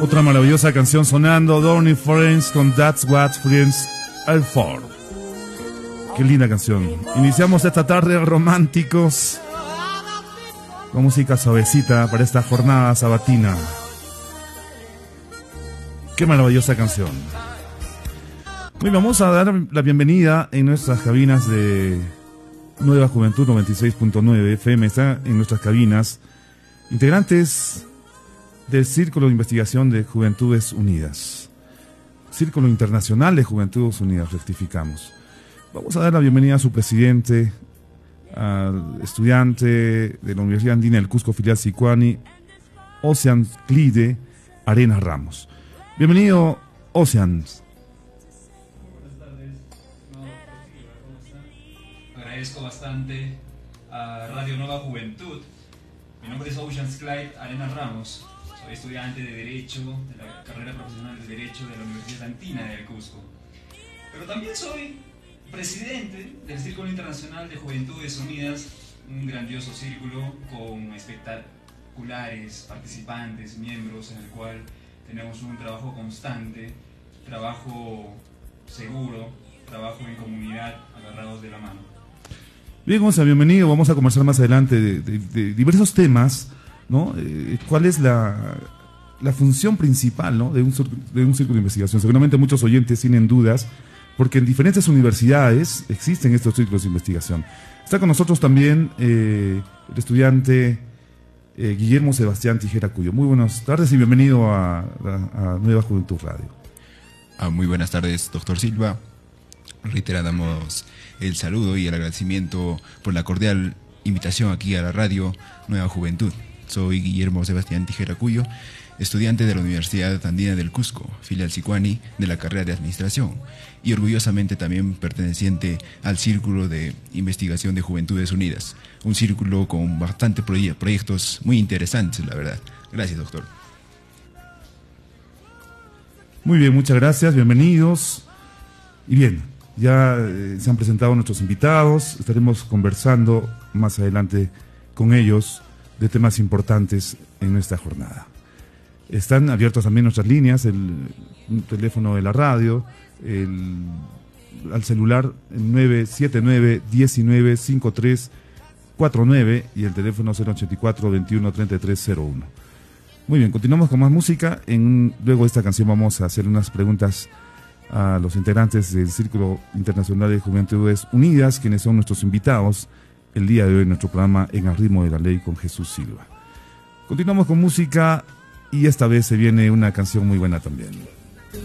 Otra maravillosa canción sonando, Dorney Friends con That's What Friends Are For. Qué linda canción. Iniciamos esta tarde románticos con música suavecita para esta jornada sabatina. Qué maravillosa canción. Hoy vamos a dar la bienvenida en nuestras cabinas de Nueva Juventud 96.9 FM. Está en nuestras cabinas integrantes del Círculo de Investigación de Juventudes Unidas. Círculo Internacional de Juventudes Unidas, rectificamos. Vamos a dar la bienvenida a su presidente, al estudiante de la Universidad Andina del Cusco, filial Sicuani, Ocean Clide Arenas Ramos. Bienvenido, Ocean. Buenas tardes. Agradezco bastante a Radio Nueva Juventud. Mi nombre es Ocean Clyde Arenas Ramos. Soy estudiante de Derecho, de la carrera profesional de Derecho de la Universidad Andina del Cusco. Pero también soy presidente del Círculo Internacional de Juventudes Unidas, un grandioso círculo con espectaculares participantes, miembros, en el cual tenemos un trabajo constante, trabajo seguro, trabajo en comunidad, agarrados de la mano. Bien, Gonzalo, bienvenido. Vamos a conversar más adelante de diversos temas, ¿no? ¿Cuál es la función principal, ¿no? de un círculo de investigación? Seguramente muchos oyentes tienen dudas, porque en diferentes universidades existen estos círculos de investigación. Está con nosotros también el estudiante Guillermo Sebastián Tijera Cuyo. Muy buenas tardes y bienvenido a Nueva Juventud Radio. Muy buenas tardes, doctor Silva. Reiteramos el saludo y el agradecimiento por la cordial invitación aquí a la radio Nueva Juventud. Soy Guillermo Sebastián Tijera Cuyo, estudiante de la Universidad Andina del Cusco, filial Sicuani de la carrera de Administración, y orgullosamente también perteneciente al Círculo de Investigación de Juventudes Unidas, un círculo con bastantes proyectos muy interesantes, la verdad. Gracias, doctor. Muy bien, muchas gracias, bienvenidos. Y bien, ya se han presentado nuestros invitados, estaremos conversando más adelante con ellos de temas importantes en nuestra jornada. Están abiertas también nuestras líneas, el teléfono de la radio, al celular 979-195349 y el teléfono 084-21-3301. Muy bien, continuamos con más música. Luego de esta canción vamos a hacer unas preguntas a los integrantes del Círculo Internacional de Juventudes Unidas, quienes son nuestros invitados el día de hoy en nuestro programa En el Ritmo de la Ley con Jesús Silva. Continuamos con música y esta vez se viene una canción muy buena también.